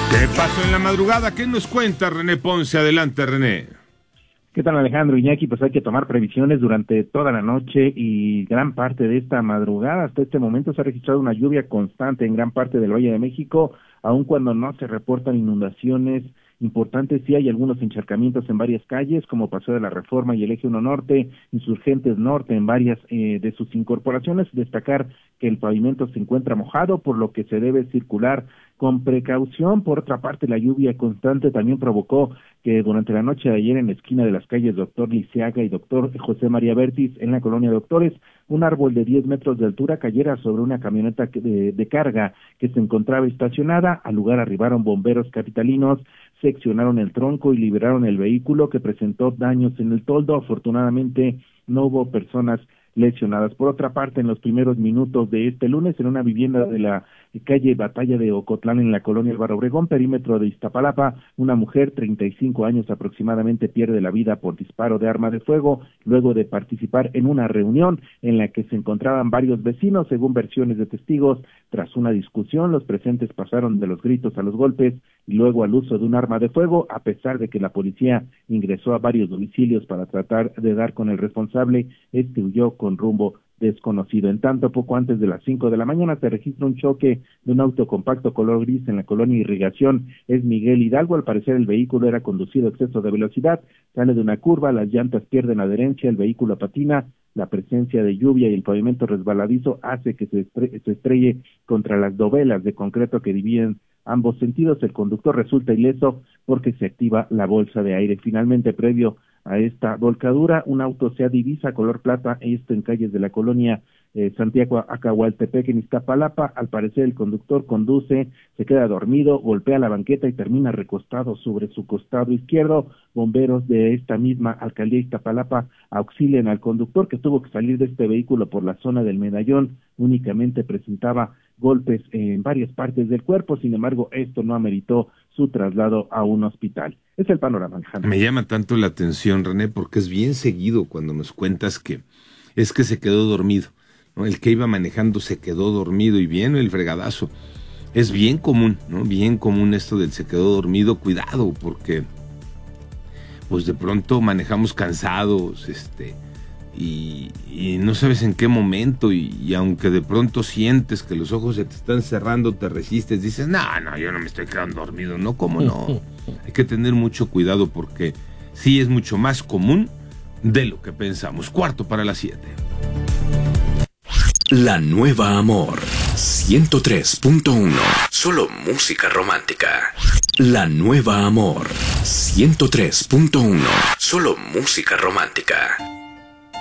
¿Qué pasó en la madrugada? ¿Qué nos cuenta René Ponce? Adelante, René. ¿Qué tal, Alejandro, Iñaki? Pues hay que tomar previsiones durante toda la noche y gran parte de esta madrugada. Hasta este momento se ha registrado una lluvia constante en gran parte del Valle de México, aun cuando no se reportan inundaciones importantes. Sí hay algunos encharcamientos en varias calles, como Paseo de la Reforma y el Eje 1 Norte, Insurgentes Norte, en varias de sus incorporaciones. Destacar que el pavimento se encuentra mojado, por lo que se debe circular con precaución. Por otra parte, la lluvia constante también provocó que durante la noche de ayer, en la esquina de las calles Doctor Lisiaga y Doctor José María Vértiz, en la colonia Doctores, un árbol de 10 metros de altura cayera sobre una camioneta de carga que se encontraba estacionada. Al lugar arribaron bomberos capitalinos, seccionaron el tronco y liberaron el vehículo, que presentó daños en el toldo. Afortunadamente no hubo personas lesionadas. Por otra parte, en los primeros minutos de este lunes, en una vivienda de la calle Batalla de Ocotlán, en la colonia Álvaro Obregón, perímetro de Iztapalapa, una mujer, 35 años aproximadamente, pierde la vida por disparo de arma de fuego, luego de participar en una reunión en la que se encontraban varios vecinos. Según versiones de testigos, tras una discusión, los presentes pasaron de los gritos a los golpes y luego al uso de un arma de fuego. A pesar de que la policía ingresó a varios domicilios para tratar de dar con el responsable, este huyó con rumbo desconocido. En tanto, poco antes de las 5 de la mañana se registra un choque de un auto compacto color gris en la colonia Irrigación, es Miguel Hidalgo. Al parecer el vehículo era conducido a exceso de velocidad, sale de una curva, las llantas pierden adherencia, el vehículo patina. La presencia de lluvia y el pavimento resbaladizo hace que se estrelle contra las dovelas de concreto que dividen ambos sentidos. El conductor resulta ileso porque se activa la bolsa de aire. Finalmente, previo a esta volcadura, un auto Seat Ibiza color plata, esto en calles de la colonia Santiago Acahualtepec, en Iztapalapa. Al parecer el conductor conduce, se queda dormido, golpea la banqueta y termina recostado sobre su costado izquierdo. Bomberos de esta misma alcaldía Iztapalapa auxilian al conductor, que tuvo que salir de este vehículo por la zona del Medallón. Únicamente presentaba golpes en varias partes del cuerpo, sin embargo esto no ameritó su traslado a un hospital. Es el panorama, Alejandro. Me llama tanto la atención, René, porque es bien seguido cuando nos cuentas que es que se quedó dormido, ¿no? El que iba manejando se quedó dormido y viene el fregadazo. Es bien común, ¿no? Bien común esto del se quedó dormido. Cuidado, porque pues de pronto manejamos cansados, y no sabes en qué momento, y aunque de pronto sientes que los ojos se te están cerrando, te resistes, dices, no, yo no me estoy quedando dormido. No, ¿cómo no? Hay que tener mucho cuidado porque sí es mucho más común de lo que pensamos. 6:45. La Nueva Amor 103.1. Solo música romántica. La Nueva Amor 103.1. Solo música romántica.